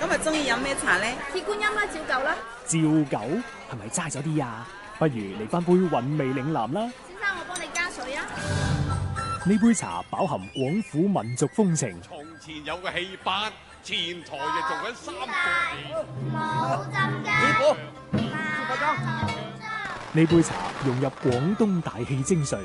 日中意飲咩茶呢？ 鐵觀音啦，照舊啦。 照舊係咪齋咗啲啊？不如嚟翻杯韻味嶺南啦。 先生，我幫你加水啊。 呢杯茶飽含廣府民族風情。 從前有個戲班，前台就做緊三個冇浸㗎。 呢杯茶融入廣東大戲精髓。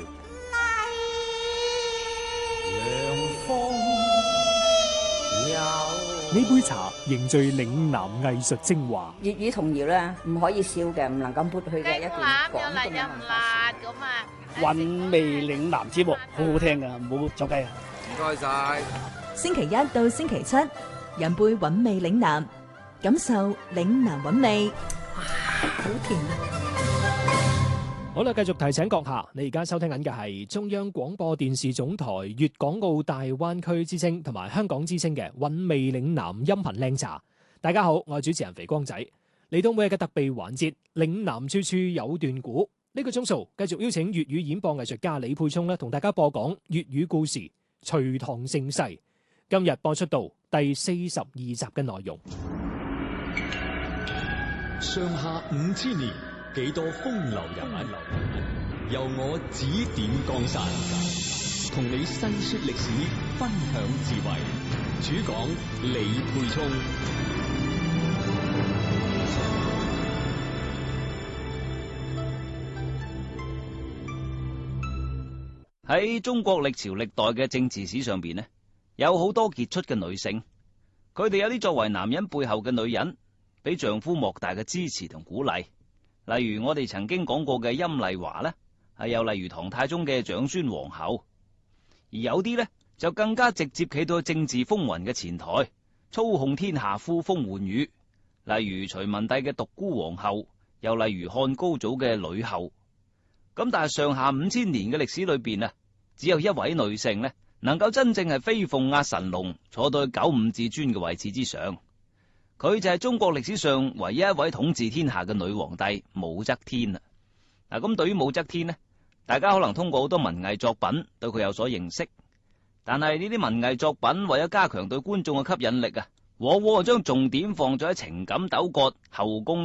呢杯茶凝聚嶺南藝術精華。 粵語童謠咧，唔可以笑嘅，唔能夠抹去嘅一段廣東嘅文化。 韻味嶺南節目好好聽㗎，唔好走雞啊！ 唔該晒。 星期一到星期七，飲杯韻味嶺南，感受嶺南韻味。哇，好甜啊！ 好啦，繼續提醒閣下，你而家收聽緊嘅係中央廣播電視總台粵港澳大灣區之聲同埋香港之聲嘅韻味嶺南音頻靚茶。大家好，我係主持人肥光仔，嚟到每日嘅特備環節嶺南處處有段古。呢個鐘數繼續邀請粵語演播藝術家李沛聰同大家播講粵語故事《隋唐盛世》。今日播出到第42集嘅內容。 上下5000年，幾多風流人物，由我指點江山，同你細說歷史，分享智慧。主講李沛聰。 喺中國歷朝歷代嘅政治史上邊呢，有好多傑出嘅女性，佢哋有啲作為男人背後嘅女人，俾丈夫莫大嘅支持同鼓勵。例如我哋曾經講過嘅陰麗華呢，又例如唐太宗嘅長孫皇后。而有啲呢，就更加直接企到政治風雲嘅前台，操控天下呼風喚雨。例如隋文帝嘅獨孤皇后，又例如漢高祖嘅呂后。咁但係上下5000年嘅歷史裏邊啊，只有一位女性呢，能夠真正係飛鳳壓神龍，坐到去九五至尊嘅位置之上。佢就係中國歷史上唯一一位統治天下嘅女皇帝武則天啦。嗱，咁對於武則天呢，大家可能通過好多文藝作品對佢有所認識，但係呢啲文藝作品為咗加強對觀眾嘅吸引力啊，往往將重點放咗喺情感糾葛、後宮